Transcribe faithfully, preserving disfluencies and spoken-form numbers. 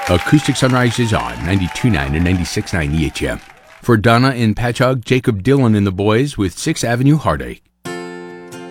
Acoustic Sunrise is on ninety-two point nine and ninety-six point nine E H M. For Donna in Patchogue, Jacob Dylan and the Boys with sixth Avenue Heartache.